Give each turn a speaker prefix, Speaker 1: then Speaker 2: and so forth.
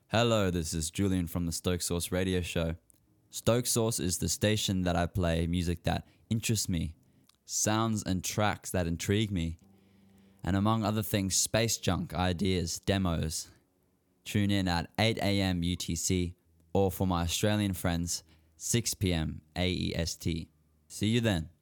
Speaker 1: Hello, this is Julian from the Stoke Source radio show. Stoke Source is the station that I play music that interests me, sounds and tracks that intrigue me, and among other things, space junk, ideas, demos. Tune in at 8 a.m. UTC, or for my Australian friends, 6 p.m. AEST. See you then.